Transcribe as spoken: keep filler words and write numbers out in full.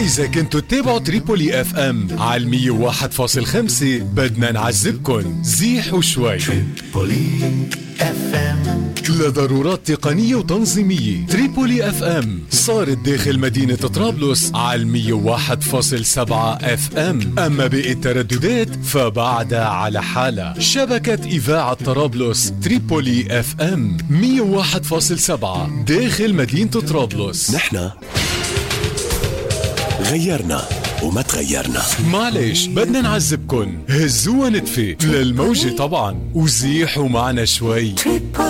إذا كنتوا تتابعوا تريبولي اف ام على المية وواحد فاصل خمسة بدنا نعذبكن زيحوا شوي. تريبولي اف ام لضرورات تقنية وتنظيمية. تريبولي اف ام صارت داخل مدينة طرابلس على المية وواحد فاصل سبعة اف ام، اما باقي الترددات فبعدها على حالة. شبكة إذاعة طرابلس تريبولي اف ام مية وواحد فاصل سبعة داخل مدينة طرابلس. نحن غيرنا وما تغيرنا. معلش بدنا نعذبكن، هزوها نتفة للموجة طبعا وزيحوا معنا شوي.